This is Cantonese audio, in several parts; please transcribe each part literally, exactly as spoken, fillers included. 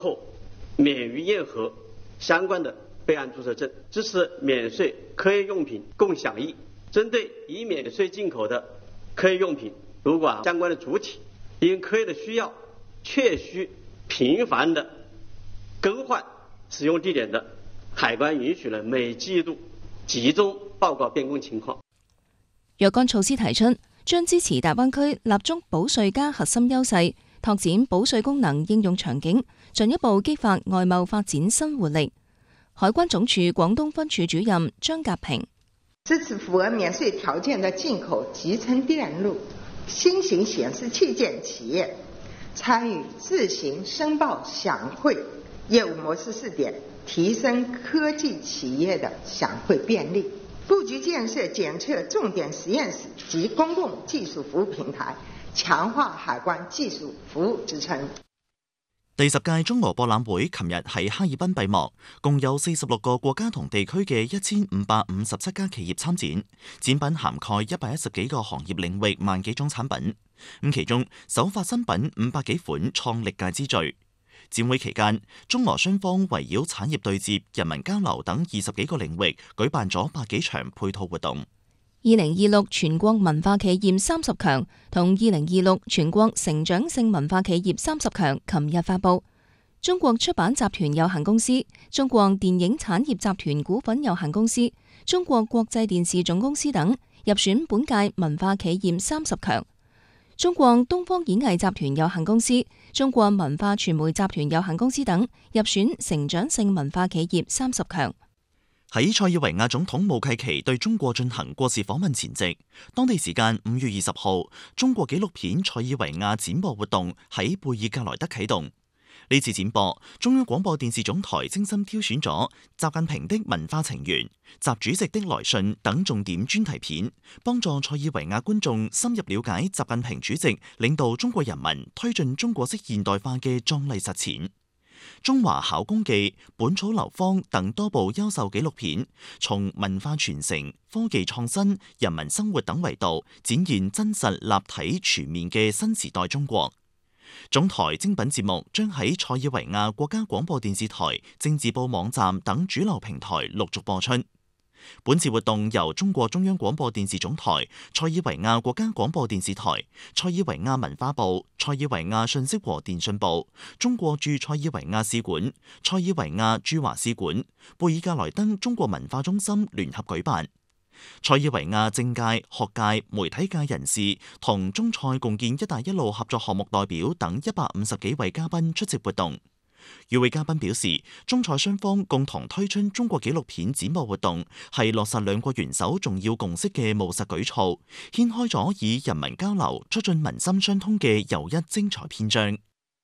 后免于验核相关的备案注册证，支持免税科研用品共享易。针对已免税进口的科研用品，如果相关的主体因科研的需要确需频繁的更换使用地点的，海關允許了每季度集中報告變更情況。 若干措施提出，將支持大灣區立足保稅加核心優勢，拓展保稅功能應用場景，進一步激發外貿發展新活力。海關總署廣東分署主任張甲平： 支持符合免稅條件的進口集成電路、新型顯示器件企業參與自行申報享會業務模式試點，提升科技企業的享會便利，布局建設檢測重點實驗室及公共技術服務平台，強化海關技術服務支撐。 第十屆中俄博覽會琴日喺哈爾濱閉幕，共有四十六個國家同地區嘅一千五百五十七家企業參展，展品涵蓋一百一十幾個行業領域，萬幾種產品。咁其中首發新品五百幾款，創歷屆之最。展會期間，中俄雙方圍繞產業對接、人民交流等二十幾個領域，舉辦咗百幾場配套活動。 二零二六全國文化企業三十強同二零二六全國成長性文化企業三十強琴日發佈，中國出版集團有限公司、中國電影產業集團股份有限公司、中國國際電視總公司等入選本屆文化企業三十強。中國東方演藝集團有限公司、中國文化傳媒集團有限公司等入選成長性文化企業三十強。 喺塞爾維亞總統武契奇對中國進行國事訪問前夕，當地時間五月二十號，中國紀錄片塞爾維亞展播活動喺貝爾格萊德啟動。呢次展播，中央廣播電視總台精心挑選咗習近平的文化情緣、習主席的來信等重點專題片，幫助塞爾維亞觀眾深入了解習近平主席領導中國人民推進中國式現代化嘅壯麗實踐。中華考工記、本草流芳等多部優秀紀錄片，從文化傳承、科技創新、人民生活等維度，展現真實立體全面嘅新時代中國。總台精品節目將喺塞爾維亞國家廣播電視台、政治報網站等主流平台陸續播出。本次活動由中國中央廣播電視總台、塞爾維亞國家廣播電視台、塞爾維亞文化部、塞爾維亞信息和電訊部、中國駐塞爾維亞使館、塞爾維亞駐華使館、貝爾格萊登中國文化中心聯合舉辦。塞爾維亞政界、學界、媒體界人士同中塞共建「一帶一路」合作項目代表等一百五十幾位嘉賓出席活動。與會嘉賓表示，中塞雙方共同推出中國紀錄片展播活動，係落實兩國元首重要共識嘅務實舉措，掀開咗以人民交流促進民心相通嘅又一精彩篇章。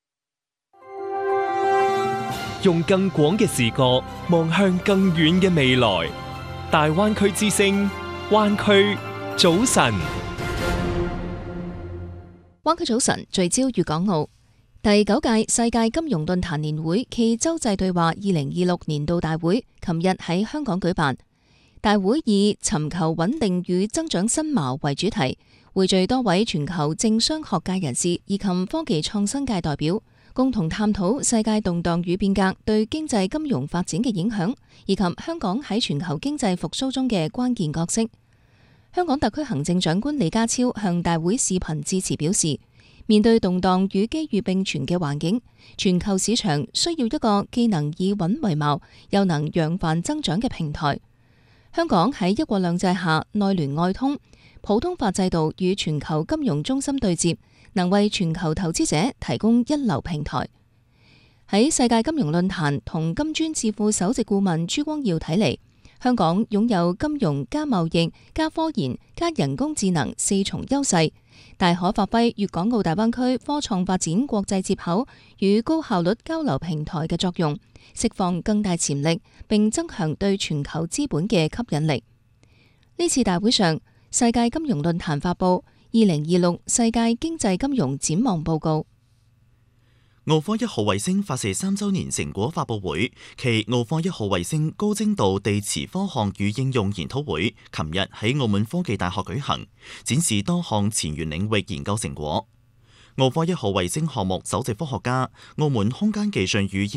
用更廣嘅視角望向更遠嘅未來，大灣區之聲，灣區早晨。 灣區早晨聚焦粵港澳。第九屆世界金融論壇年會暨洲際對話二零二六年度大會，琴日喺香港舉辦。大會以尋求穩定與增長新矛為主題，匯聚多位全球政商學界人士以及科技創新界代表，共同探討世界動盪與變革對經濟金融發展嘅影響，以及香港喺全球經濟復甦中嘅關鍵角色。香港特區行政長官李家超向大會視頻致辭表示，面對動盪與機遇並存嘅環境，全球市場需要一個既能以穩為貌，又能揚帆增長嘅平台。香港喺一國兩制下內聯外通，普通法制度與全球金融中心對接，能為全球投資者提供一流平台。喺世界金融論壇同金磚智庫首席顧問朱光耀睇嚟，香港擁有金融加貿易加科研加人工智能四重優勢，大可發揮粵港澳大灣區科創發展國際接口與高效率交流平台嘅作用，釋放更大潛力，並增強對全球資本嘅吸引力。呢次大會上，世界金融論壇發布二零二六世界經濟金融展望報告。 奧科一號衛星發射三週年成果發佈會暨奧科一號衛星高精度地磁科學與應用研討會，琴日喺澳門科技大學舉行，展示多項前沿領域研究成果。 澳科一號衛星項目首席科學家、澳門空間技術與